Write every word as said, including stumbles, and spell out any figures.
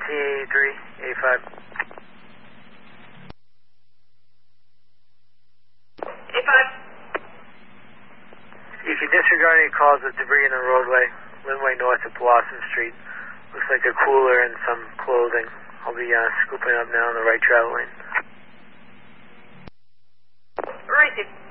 eighty-three, eighty-five. eighty-five. You can disregard any calls of debris in the roadway, Linway North of Blossom Street. Looks like a cooler and some clothing. I'll be uh, scooping up now in the right travel lane. Received.